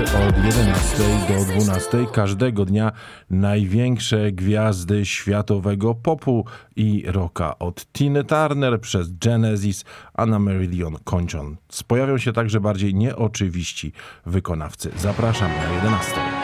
od 11 do 12 każdego dnia największe gwiazdy światowego popu i rocka od Tina Turner przez Genesis, a na Marillion kończąc. Pojawią się także bardziej nieoczywiści wykonawcy. Zapraszam na 11.